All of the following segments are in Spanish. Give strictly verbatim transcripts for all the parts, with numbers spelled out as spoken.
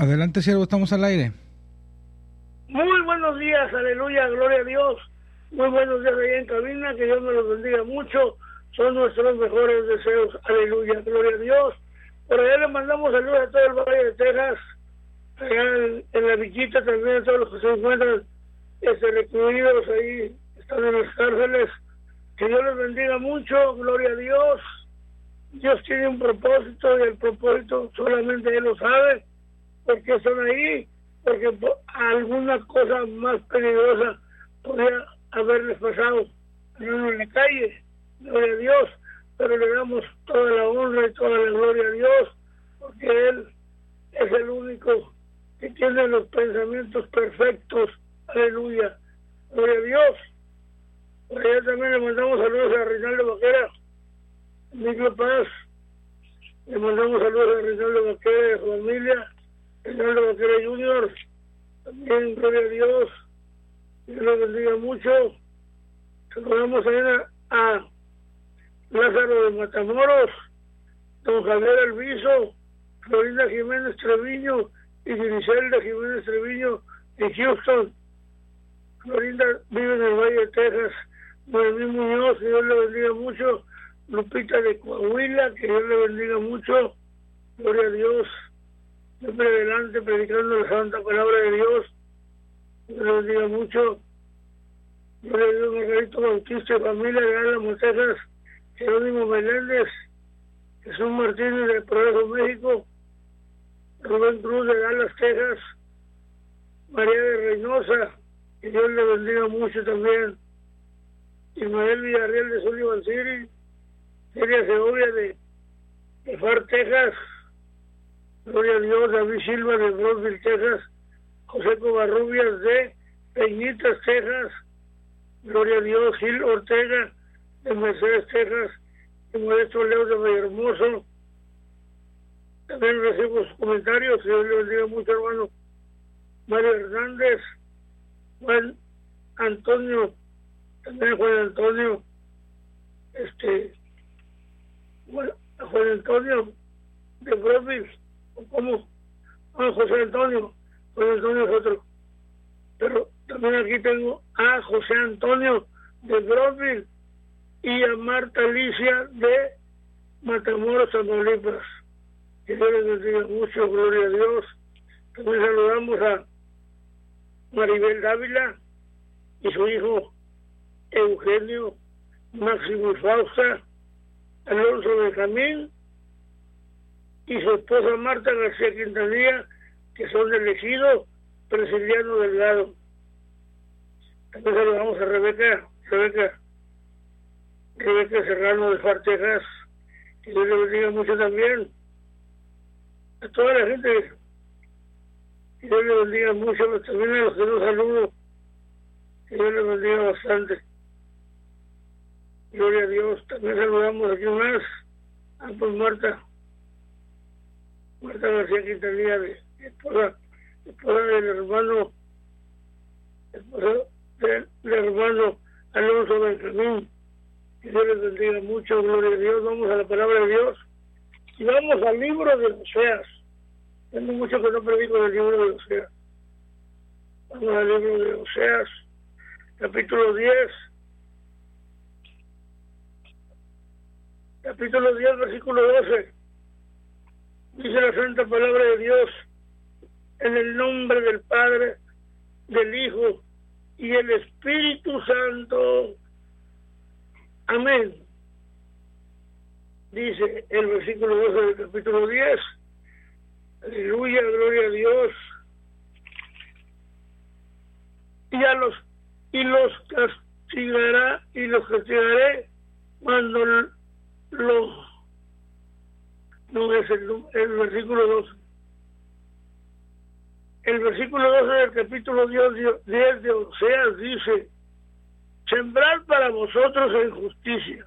Adelante, siervo, estamos al aire. Muy buenos días, aleluya, gloria a Dios. Muy buenos días allá en cabina, que Dios me los bendiga mucho. Son nuestros mejores deseos, aleluya, gloria a Dios. Por allá le mandamos saludos a todo el Valle de Texas, allá en, en la Villita también, a todos los que se encuentran este, recluidos ahí, están en las cárceles. Que Dios les bendiga mucho, gloria a Dios. Dios tiene un propósito y el propósito solamente Él lo sabe, porque están ahí, porque alguna cosa más peligrosa podría haberles pasado en la calle, gloria a Dios, pero le damos toda la honra y toda la gloria a Dios, porque Él es el único que tiene los pensamientos perfectos, aleluya, gloria a Dios. Por allá también le mandamos saludos a Reinaldo Vaquera, Micro Paz, le mandamos saludos a Reinaldo Vaquera y a su familia, Reinaldo Vaquera junior, también gloria a Dios, Dios lo bendiga mucho. Saludamos a, a Lázaro de Matamoros, don Javier Alviso, Florinda Jiménez Treviño y Griselda Jiménez Treviño en Houston. Florinda vive en el Valle de Texas. Noemí Muñoz, que Dios le bendiga mucho. Lupita de Coahuila, que Dios le bendiga mucho. Gloria a Dios. Siempre adelante predicando la santa palabra de Dios. Dios le bendiga mucho. Gloria a Dios, Margarito Bautista y familia de Álamo, Texas. Jerónimo Meléndez, Jesús Martínez de Progreso, México. Rubén Cruz de Dallas, Texas. María de Reynosa, que Dios le bendiga mucho también. Ismael Villarreal de Sullivan City. Celia Segovia de, de Far, Texas. Gloria a Dios. David Silva de Brownsville, Texas. José Covarrubias de Peñitas, Texas. Gloria a Dios. Gil Ortega de Mercedes, Texas. Y Modesto Leo de Vallehermoso. También recibo sus comentarios. Dios le bendiga mucho, hermano. Mario Hernández. Juan Antonio. También Juan Antonio. Este... Bueno, Juan Antonio de Brownsville, o cómo, ah, José Antonio, José Antonio es otro, pero también aquí tengo a José Antonio de Brownsville y a Marta Alicia de Matamoros, Tamaulipas. Que Dios les bendiga mucho, gloria a Dios. También saludamos a Maribel Dávila y su hijo Eugenio Máximo Fausta, Alonso Benjamín y su esposa Marta García Quintanilla, que son del Ejido Presiliano Delgado. También saludamos a Rebeca, Rebeca, Rebeca Serrano de Far, Texas, que Dios le bendiga mucho también. A toda la gente, que Dios le bendiga mucho, pero también a los que no saludo, que Dios le bendiga bastante. Gloria a Dios. También saludamos aquí más a pues Marta, Marta García Quintanilla, de esposa, esposa del hermano, esposa del, del hermano Alonso Benjamín. Que Dios les bendiga mucho, gloria a Dios. Vamos a la palabra de Dios y vamos al libro de Oseas. Tengo mucho que no predico del libro de Oseas. Vamos al libro de Oseas, capítulo diez. Capítulo diez, versículo doce. Dice la santa palabra de Dios: en el nombre del Padre, del Hijo y el Espíritu Santo. Amén. Dice el versículo doce del capítulo diez. Aleluya, gloria a Dios. Y a los y los castigará y los castigaré cuando los no es el, el versículo doce. El versículo doce del capítulo diez de Oseas dice: sembrar para vosotros en justicia,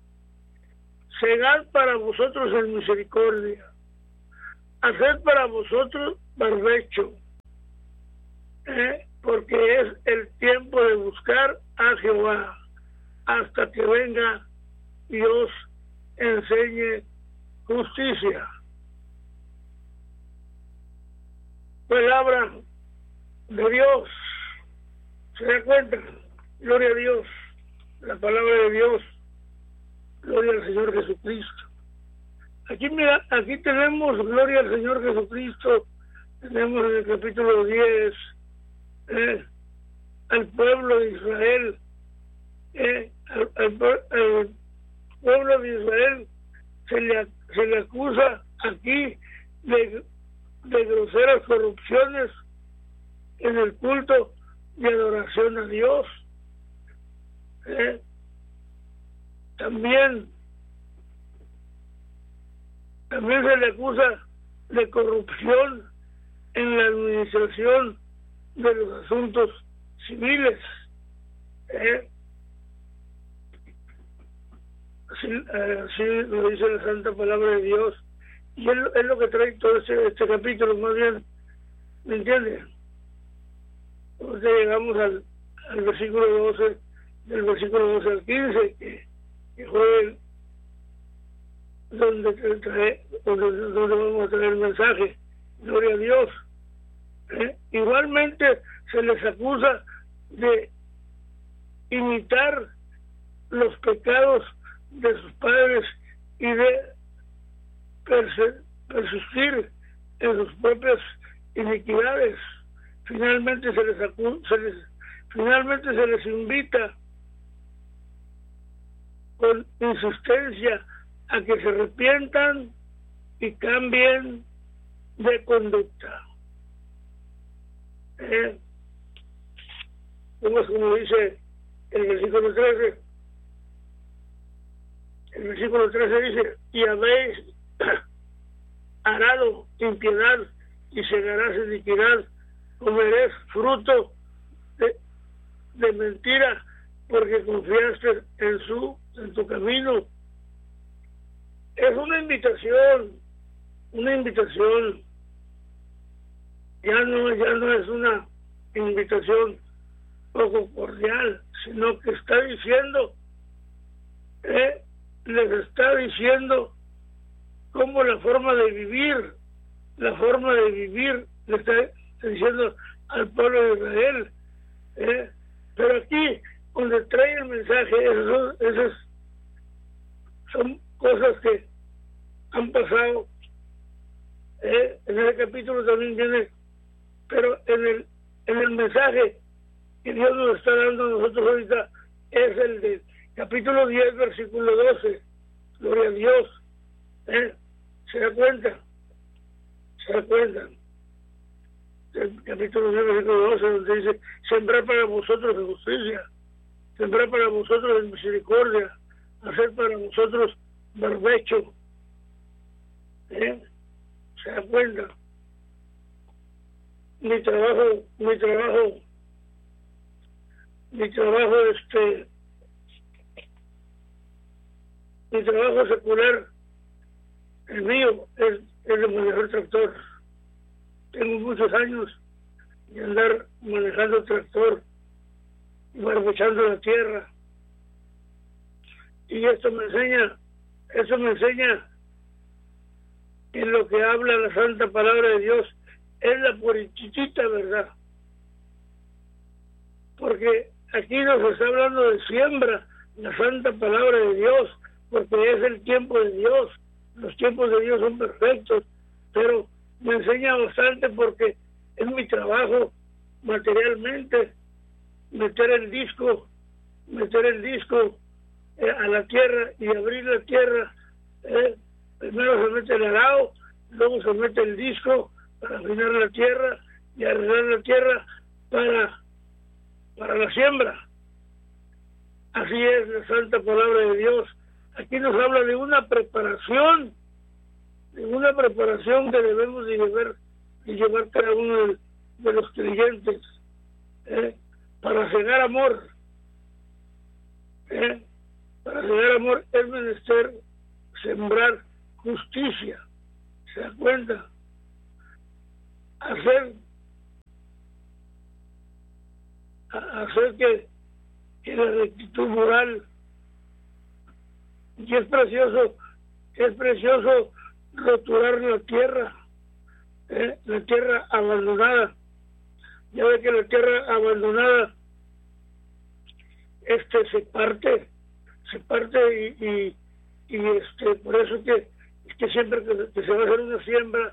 segar para vosotros en misericordia, hacer para vosotros barbecho, ¿eh? Porque es el tiempo de buscar a Jehová hasta que venga y os enseñe justicia. palabra de Dios. ¿Se da cuenta? Gloria a Dios. La palabra de Dios. Gloria al Señor Jesucristo. Aquí, mira, aquí tenemos, gloria al Señor Jesucristo, tenemos en el capítulo diez, eh, al pueblo de Israel, eh, al, al, al pueblo de Israel se le, se le acusa aquí de, de groseras corrupciones en el culto de adoración a Dios. Eh, también También se le acusa de corrupción en la administración de los asuntos civiles. ¿Eh? Así, eh, así lo dice la Santa Palabra de Dios. Y es, es lo que trae todo este, este capítulo, más bien. ¿Me entiendes? Entonces llegamos al, al versículo doce, del versículo doce al quince, que, que fue el donde, trae, donde, donde vamos a traer el mensaje. Gloria a Dios. ¿Eh? Igualmente se les acusa de imitar los pecados de sus padres y de perse- persistir en sus propias iniquidades. Finalmente se les acu- se les finalmente se les invita con insistencia a que se arrepientan y cambien de conducta. ¿Eh? Como, como dice el versículo trece, el versículo trece dice: y habéis arado impiedad y segarás iniquidad, comeréis fruto de, de mentira, porque confiaste en su en tu camino. Es una invitación, una invitación. Ya no, ya no es una invitación poco cordial, sino que está diciendo, eh, les está diciendo cómo la forma de vivir, la forma de vivir, le está diciendo al pueblo de Israel. Eh, pero aquí, donde trae el mensaje, esos, esas son cosas que han pasado. Eh, en ese capítulo también viene, pero en el en el mensaje que Dios nos está dando a nosotros ahorita es el del capítulo diez, versículo doce. Gloria a Dios. ¿Eh? ¿Se da cuenta? ¿Se da cuenta? El capítulo diez, versículo doce, donde dice: sembrar para vosotros en justicia, sembrar para vosotros en misericordia, hacer para vosotros barbecho. ¿Eh? ¿Se da cuenta? Mi trabajo, mi trabajo, mi trabajo, este, mi trabajo secular, el mío, es, es de manejar tractor. Tengo muchos años de andar manejando tractor, barbechando la tierra. Y esto me enseña, eso me enseña en lo que habla la Santa Palabra de Dios, es la puritita verdad. Porque aquí nos está hablando de siembra, la Santa Palabra de Dios, porque es el tiempo de Dios. Los tiempos de Dios son perfectos, pero me enseña bastante porque es mi trabajo materialmente meter el disco, meter el disco eh, a la tierra y abrir la tierra. Eh, primero se mete el arado, luego se mete el disco para afinar la tierra y arreglar la tierra para, para la siembra. Así es la Santa Palabra de Dios. Aquí nos habla de una preparación, de una preparación que debemos de llevar, de llevar cada uno de, de los creyentes, ¿eh? para cegar amor. ¿eh? Para cegar amor es menester sembrar justicia. ¿Se da cuenta? Hacer, hacer que, que la rectitud moral, y es precioso, es precioso roturar la tierra, ¿eh? La tierra abandonada. Ya ve que la tierra abandonada este se parte, se parte y, y, y este por eso que, que siempre que, que se va a hacer una siembra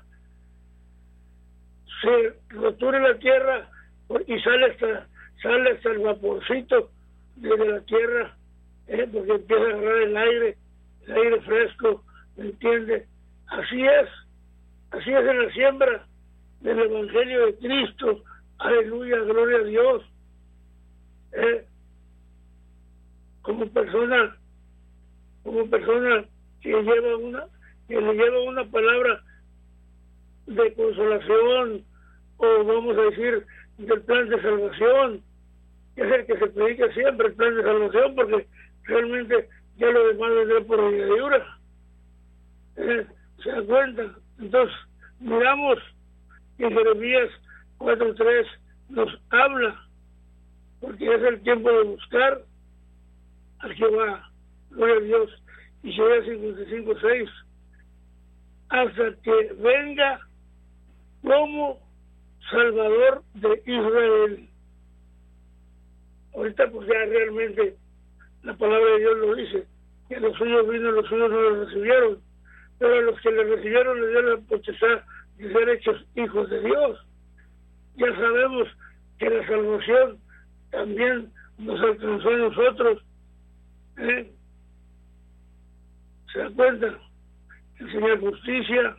se rotura la tierra y sale hasta sale hasta el vaporcito de la tierra, ¿eh? Porque empieza a agarrar el aire, el aire fresco, ¿me entiende? Así es, así es en la siembra del Evangelio de Cristo. Aleluya, gloria a Dios. ¿Eh? Como persona, como persona que lleva una, que le lleva una palabra de consolación, o vamos a decir del plan de salvación, que es el que se predica siempre, el plan de salvación, porque realmente ya lo demás vendrá por añadidura. ¿Eh? ¿Se da cuenta? Entonces, miramos que Jeremías cuatro tres nos habla, porque es el tiempo de buscar a Jehová, gloria a Dios. Isaías cincuenta y cinco seis, hasta que venga como Salvador de Israel. Ahorita pues ya realmente la palabra de Dios lo dice, que los suyos vino, los suyos no lo recibieron, pero a los que le recibieron le dio la potestad de ser hechos hijos de Dios. Ya sabemos que la salvación también nos alcanzó a nosotros. ¿Eh? ¿Se da cuenta? Enseñar justicia.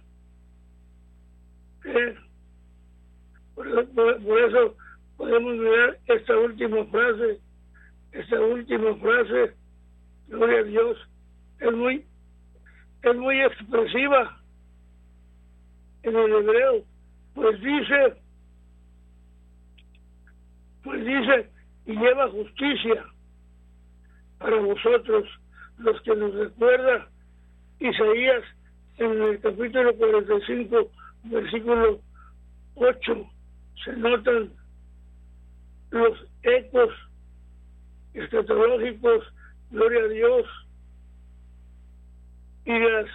¿Eh? Por, por, por eso podemos mirar esta última frase, esta última frase, gloria a Dios, es muy, es muy expresiva en el hebreo, pues dice, pues dice, y lleva justicia para vosotros, los que nos recuerda Isaías en el capítulo cuarenta y cinco, versículo ocho, se notan los ecos escatológicos, gloria a Dios, y las,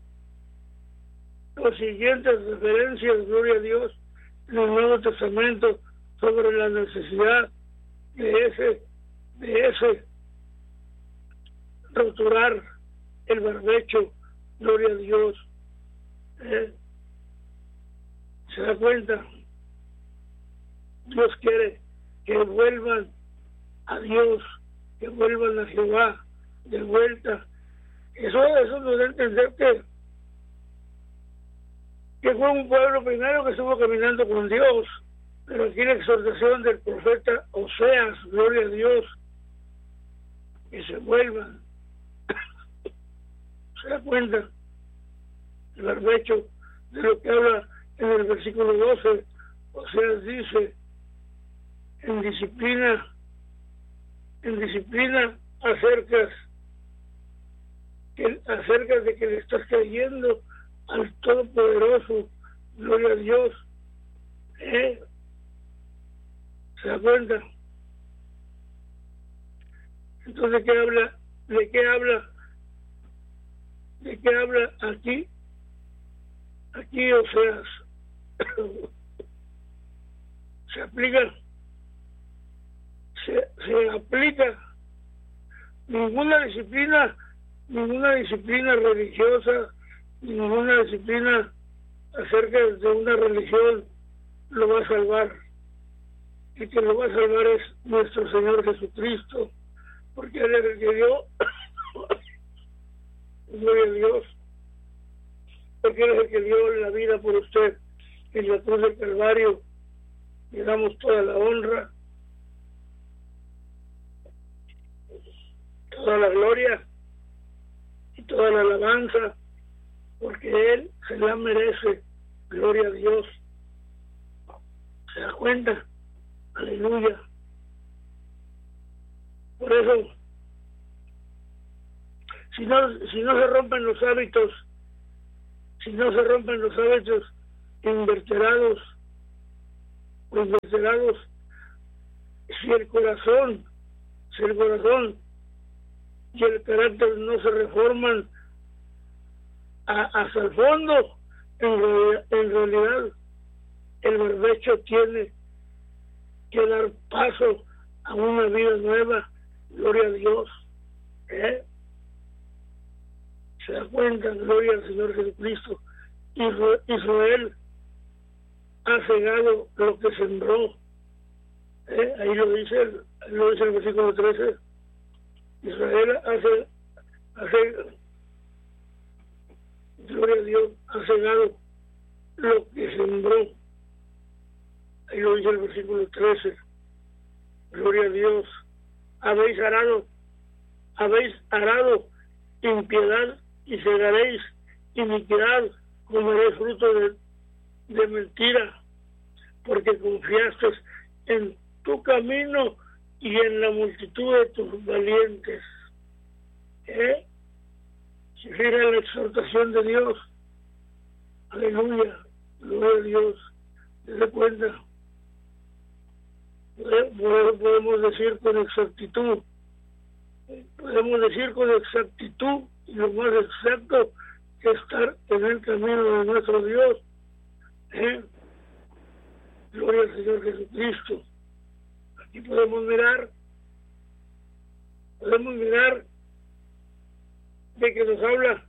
las siguientes referencias, gloria a Dios, en el Nuevo Testamento sobre la necesidad de ese, de ese roturar el barbecho, gloria a Dios. ¿Eh? ¿Se da cuenta? Dios quiere que vuelvan a Dios, que vuelvan a Jehová de vuelta. Eso, eso nos da a entender que, que fue un pueblo primero que estuvo caminando con Dios, pero aquí la exhortación del profeta Oseas, gloria a Dios, que se vuelvan. ¿Se da cuenta? El barbecho de lo que habla en el versículo doce, Oseas dice, en disciplina, en disciplina acercas, que, acerca de que le estás creyendo al Todopoderoso, gloria a Dios. ¿Eh? ¿Se da cuenta? Entonces, ¿de qué habla? ¿De qué habla? ¿De qué habla aquí? Aquí, o sea, se aplica, se, se aplica ninguna disciplina, ninguna disciplina religiosa, ninguna disciplina acerca de una religión lo va a salvar. Y que lo va a salvar es nuestro Señor Jesucristo, porque Él es el que dio, gloria a Dios, porque Él es el que dio la vida por usted en la cruz del Calvario. Le damos toda la honra, toda la gloria y toda la alabanza, porque Él se la merece, gloria a Dios. ¿Se da cuenta? Aleluya. Por eso, si no, si no se rompen los hábitos, si no se rompen los hábitos inverterados, o inverterados, si el corazón, si el corazón y el carácter no se reforman a, hasta el fondo, en realidad, en realidad el barbecho tiene que dar paso a una vida nueva. Gloria a Dios. ¿Eh? Se da cuenta, gloria al Señor Jesucristo. Israel ha cegado lo que sembró. ¿Eh? Ahí lo dice, lo dice el versículo trece. Israel hace, hace, gloria a Dios, ha cegado lo que sembró. Ahí lo dice el versículo trece. Gloria a Dios. Habéis arado, habéis arado impiedad y segaréis iniquidad, comeréis fruto de, de mentira, porque confiaste en tu camino y en la multitud de tus valientes. ¿Eh? Si fijan la exhortación de Dios, aleluya, gloria a Dios, desde cuenta, podemos decir con exactitud, podemos decir con exactitud y lo más exacto que estar en el camino de nuestro Dios. ¿Eh? Gloria al Señor Jesucristo. Aquí podemos mirar, podemos mirar de que nos habla,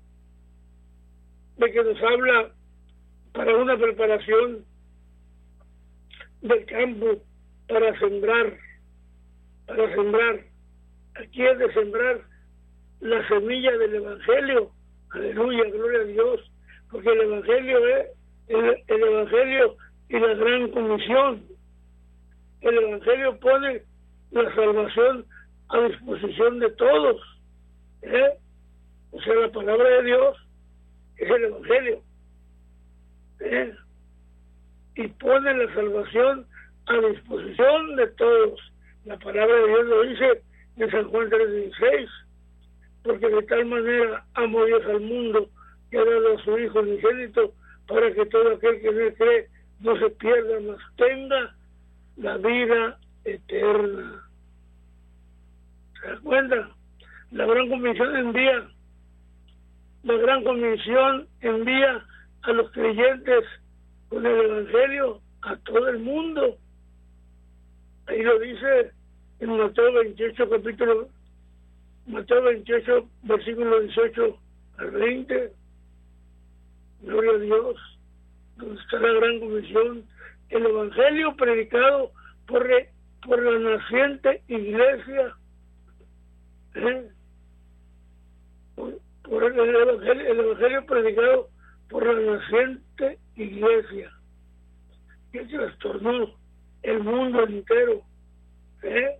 de que nos habla para una preparación del campo, para sembrar, para sembrar. Aquí es de sembrar la semilla del Evangelio. Aleluya, gloria a Dios, porque el Evangelio es el, el Evangelio y la gran comisión. El Evangelio pone la salvación a disposición de todos. ¿Eh? O sea, la palabra de Dios es el Evangelio. ¿Eh? Y pone la salvación a disposición de todos. La palabra de Dios lo dice en San Juan tres dieciséis, porque de tal manera amó Dios al mundo que ha dado a su Hijo unigénito para que todo aquel que en él cree no se pierda, mas tenga la vida eterna. ¿Se da cuenta? La gran comisión envía, la gran comisión envía a los creyentes con el Evangelio a todo el mundo. Ahí lo dice en Mateo veintiocho, capítulo, Mateo veintiocho, versículo dieciocho al veinte. Gloria a Dios, donde está la gran comisión, el Evangelio predicado por, por la naciente iglesia. ¿Eh? Por, por el, el, evangelio, el Evangelio predicado por la naciente iglesia, que trastornó el mundo entero. ¿Eh?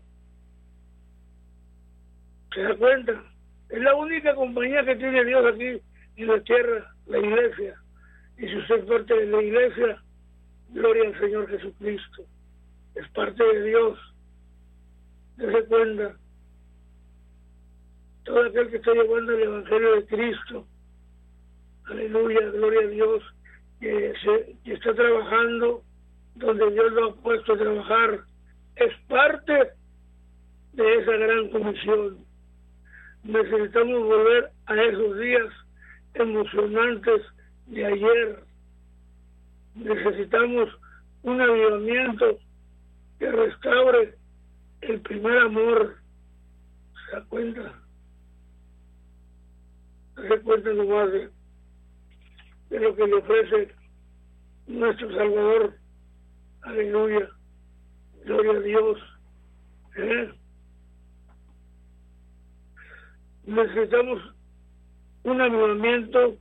¿Se da cuenta? Es la única compañía que tiene Dios aquí en la tierra, la iglesia. Y si usted es parte de la iglesia, gloria al Señor Jesucristo. Es parte de Dios. Dese cuenta. Todo aquel que está llevando el Evangelio de Cristo, aleluya, gloria a Dios, que, se, que está trabajando donde Dios lo ha puesto a trabajar, es parte de esa gran comisión. Necesitamos volver a esos días emocionantes de ayer. Necesitamos un avivamiento que restaure el primer amor. ¿Se da cuenta? Se cuenta nomás de, de lo que le ofrece nuestro Salvador. Aleluya, gloria a Dios. ¿Eh? Necesitamos un avivamiento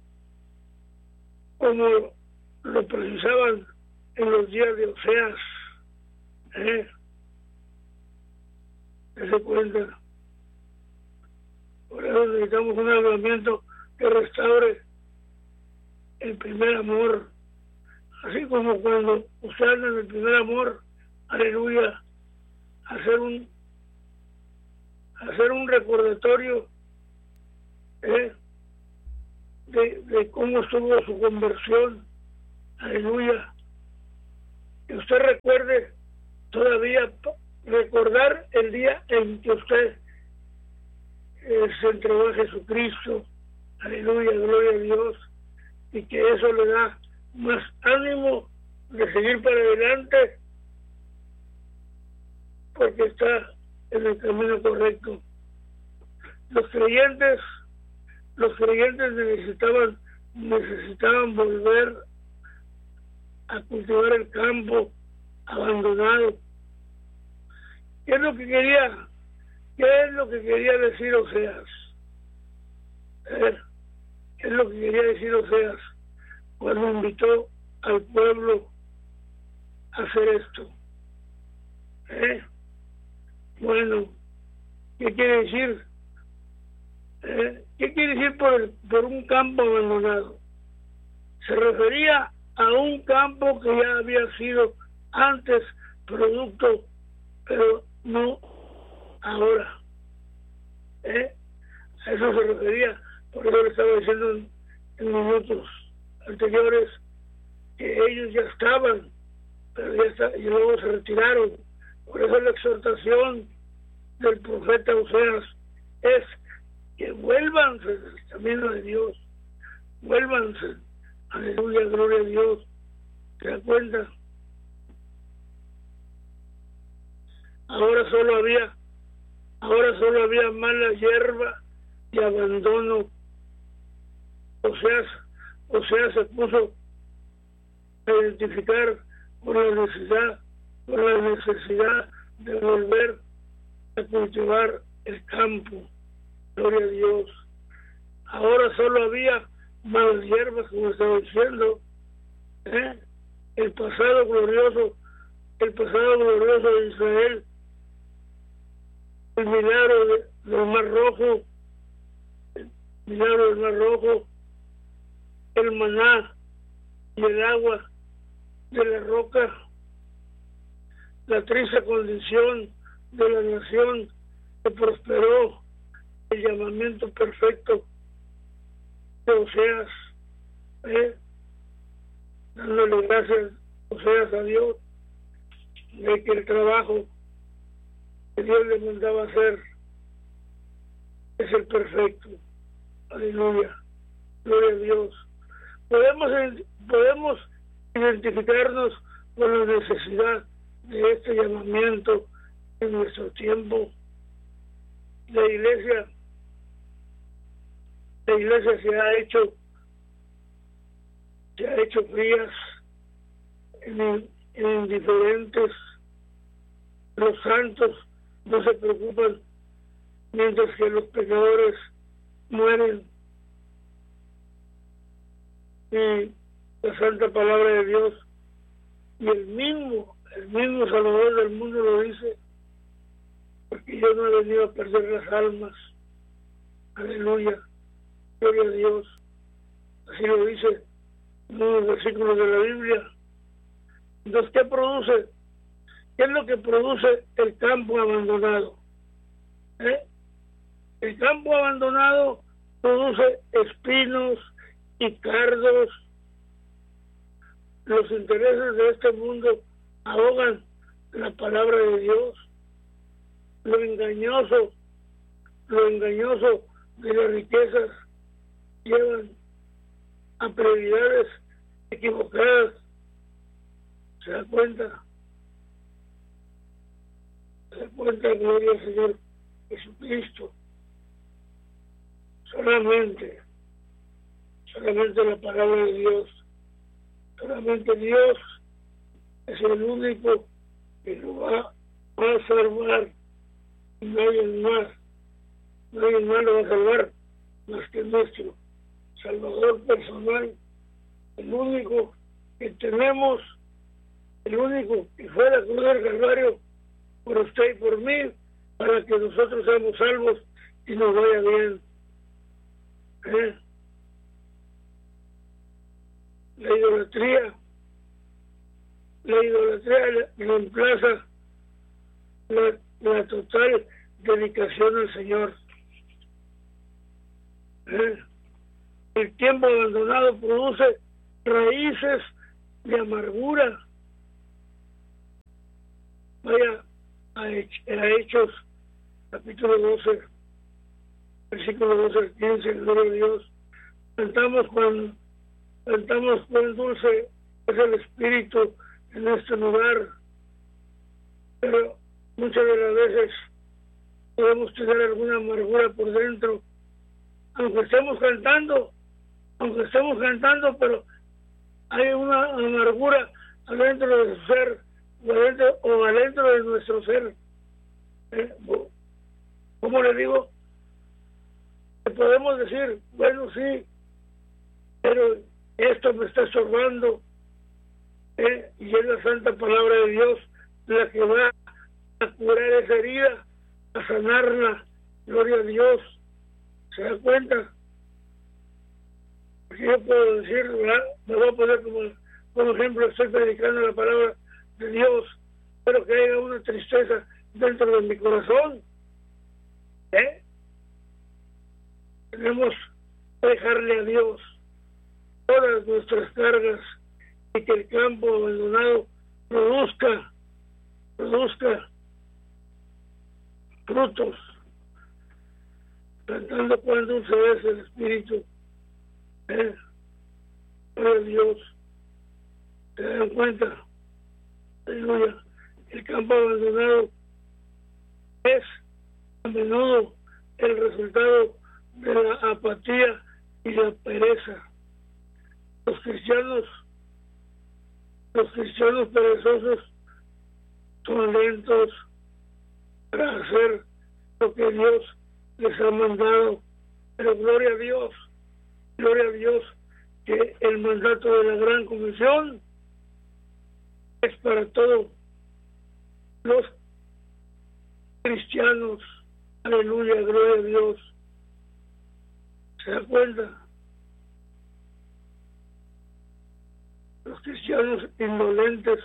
como lo precisaban en los días de Oseas. ¿Eh? ¿Se cuenta? Por eso necesitamos un avivamiento que restaure el primer amor. Así como cuando usted anda en el primer amor, aleluya, hacer un hacer un recordatorio ¿eh? de, de cómo estuvo su conversión, aleluya. Que usted recuerde todavía, recordar el día en que usted eh, se entregó a Jesucristo, aleluya, gloria a Dios, y que eso le da más ánimo de seguir para adelante porque está en el camino correcto. Los creyentes, los creyentes necesitaban, necesitaban volver a cultivar el campo abandonado. ¿Qué es lo que quería? ¿Qué es lo que quería decir Oseas? ¿Eh? ¿Qué es lo que quería decir Oseas cuando invitó al pueblo a hacer esto? ¿Eh? Bueno, ¿qué quiere decir? ¿Eh? ¿Qué quiere decir por, el, por un campo abandonado? Se refería a un campo que ya había sido antes producto, pero no ahora. ¿Eh? A eso se refería, por eso le estaba diciendo en, en minutos anteriores que ellos ya estaban, pero ya está, y luego se retiraron. Por eso la exhortación del profeta Oseas es que vuélvanse del camino de Dios, vuélvanse, aleluya, gloria a Dios. ¿Se da cuenta? Ahora solo había, ahora solo había mala hierba y abandono. Oseas, Oseas se puso a identificar con la necesidad, con la necesidad de volver a cultivar el campo. Gloria a Dios. Ahora solo había malas hierbas, como estaba diciendo. ¿Eh? El pasado glorioso, el pasado glorioso de Israel, el milagro de, del Mar Rojo, el milagro del Mar Rojo, el maná y el agua de la roca, la triste condición de la nación que prosperó, el llamamiento perfecto de Oseas, ¿eh? dándole gracias Oseas a Dios de que el trabajo que Dios le mandaba hacer es el perfecto. Aleluya, gloria a Dios. Podemos, podemos identificarnos con la necesidad de este llamamiento en nuestro tiempo. La iglesia, la iglesia se ha hecho, se ha hecho frías en, en indiferentes. Los santos no se preocupan, mientras que los pecadores mueren. Y la santa palabra de Dios y el mismo, el mismo Salvador del mundo lo dice, porque yo no he venido a perder las almas. Aleluya, gloria a Dios. Así lo dice en unos versículos de la Biblia. Entonces, ¿qué produce? ¿Qué es lo que produce el campo abandonado? ¿Eh? El campo abandonado produce espinos y cardos. Los intereses de este mundo ahogan la palabra de Dios. Lo engañoso, lo engañoso de las riquezas llevan a prioridades equivocadas. ¿Se da cuenta? ¿Se da cuenta? Gloria al Señor Jesucristo. Solamente, solamente la palabra de Dios, solamente Dios es el único que lo va, va a salvar. Y nadie más, nadie más lo va a salvar más que nuestro Salvador personal, el único que tenemos, el único que fue a la cruz del Calvario por usted y por mí, para que nosotros seamos salvos y nos vaya bien. ¿Eh? La idolatría, la idolatría reemplaza la, la total dedicación al Señor. ¿Eh? El tiempo abandonado produce raíces de amargura. Vaya a, a Hechos, capítulo doce, versículo doce al quince, gloria a Dios. Cantamos con, cantamos con dulce es el Espíritu en este lugar, pero muchas de las veces podemos tener alguna amargura por dentro, aunque estemos cantando, aunque estemos cantando, pero hay una amargura adentro de su ser, o adentro, o adentro de nuestro ser. ¿Eh? ¿Cómo le digo? Podemos decir, bueno, sí, pero esto me está estorbando, ¿eh? Y es la santa palabra de Dios la que va a curar esa herida, a sanarla. Gloria a Dios. ¿Se da cuenta? Porque yo puedo decir, ¿verdad? Me voy a poner como, como ejemplo, estoy predicando la palabra de Dios, pero que haya una tristeza dentro de mi corazón, ¿eh? Tenemos que dejarle a Dios todas nuestras cargas y que el campo abandonado produzca, produzca frutos, cantando cuán dulce es el Espíritu. ¿Eh? Gloria a Dios. ¿Se dan cuenta? Aleluya. El campo abandonado es a menudo el resultado de la apatía y la pereza. Los cristianos, los cristianos perezosos son lentos para hacer lo que Dios les ha mandado. Pero gloria a Dios, gloria a Dios, que el mandato de la Gran Comisión es para todos los cristianos. Aleluya, gloria a Dios. ¿Se da cuenta? Los cristianos indolentes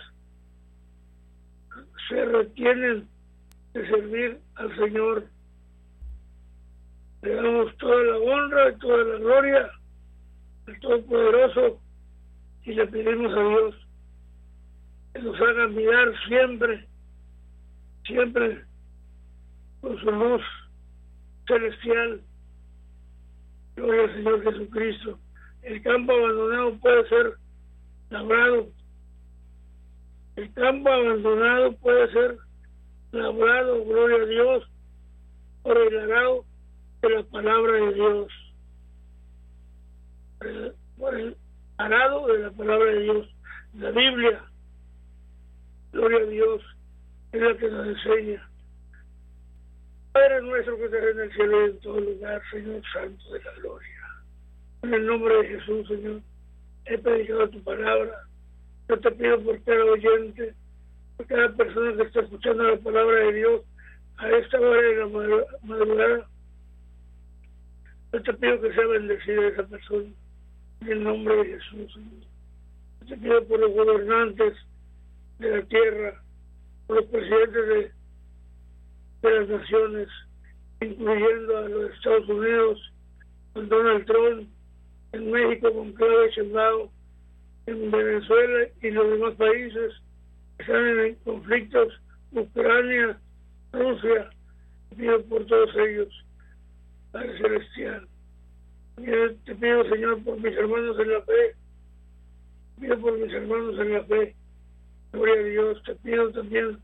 se retienen de servir al Señor. Le damos toda la honra y toda la gloria al Todopoderoso y le pedimos a Dios que nos haga mirar siempre, siempre con su luz celestial. Gloria al Señor Jesucristo. El campo abandonado puede ser labrado. El campo abandonado puede ser labrado, gloria a Dios, por el arado de la palabra de Dios. Por el, por el arado de la palabra de Dios. La Biblia, gloria a Dios, es la que nos enseña. Padre nuestro que estás en el cielo y en todo lugar, Señor Santo de la gloria. En el nombre de Jesús, Señor, he predicado tu palabra. Yo te pido por cada oyente, por cada persona que está escuchando la palabra de Dios a esta hora de la madrugada. Yo te pido que sea bendecida esa persona. En el nombre de Jesús, Señor. Yo te pido por los gobernantes de la tierra, por los presidentes de de las naciones, incluyendo a los Estados Unidos, con Donald Trump, en México con Claudia Sheinbaum, en Venezuela y los demás países que están en conflictos, Ucrania, Rusia. Te pido por todos ellos, Padre Celestial. Yo te pido, Señor, por mis hermanos en la fe. Te pido por mis hermanos en la fe. Gloria a Dios. Te pido también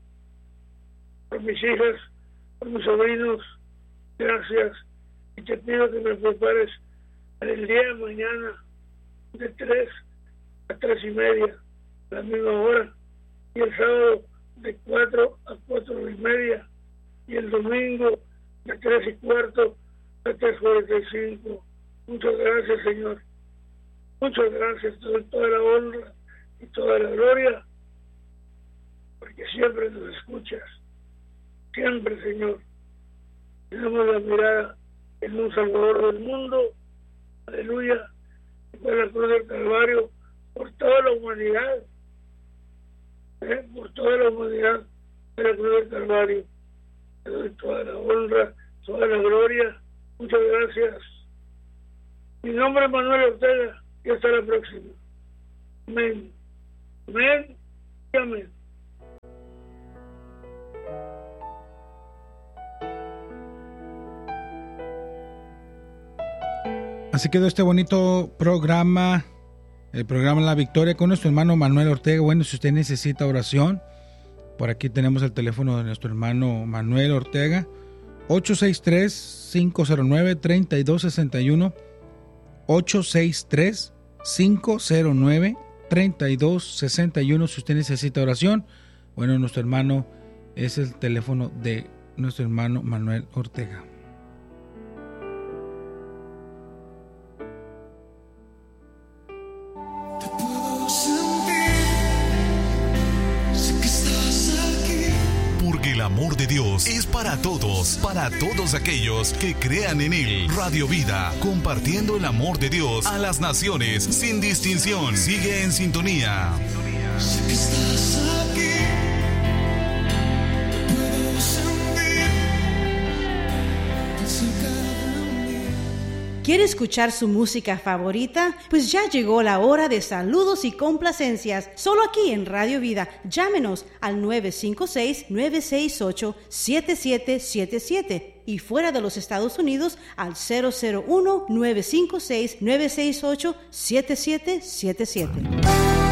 por mis hijas, por mis sobrinos, gracias, y te pido que me prepares para el día de mañana de tres a tres y media, la misma hora, y el sábado de cuatro a cuatro y media, y el domingo de tres y cuarto a tres cuarenta y cinco. Muchas gracias, Señor. Muchas gracias, te doy toda la honra y toda la gloria, porque siempre nos escuchas. Siempre, Señor, tenemos la mirada en un Salvador del mundo, aleluya, y por la cruz del Calvario, por toda la humanidad, ¿eh? por toda la humanidad de la cruz del Calvario. Te doy toda la honra, toda la gloria. Muchas gracias. Mi nombre es Manuel Ortega y hasta la próxima. Amén. Amén y amén. Así quedó este bonito programa el programa La Victoria con nuestro hermano Manuel Ortega. Bueno, si usted necesita oración, por aquí tenemos el teléfono de nuestro hermano Manuel Ortega, ocho seis tres, cinco cero nueve, tres dos seis uno, ocho seis tres, cinco cero nueve, tres dos seis uno. Si usted necesita oración, bueno, nuestro hermano es el teléfono de nuestro hermano Manuel Ortega. Porque el amor de Dios es para todos, para todos aquellos que crean en Él. Radio Vida, compartiendo el amor de Dios a las naciones sin distinción. Sigue en sintonía. Sé que estás aquí. Puedo sentir cerca de mí. ¿Quiere escuchar su música favorita? Pues ya llegó la hora de saludos y complacencias. Solo aquí en Radio Vida. Llámenos al nueve cinco seis, nueve seis ocho, siete siete siete siete y fuera de los Estados Unidos al cero cero uno, nueve cinco seis, nueve seis ocho, siete siete siete siete.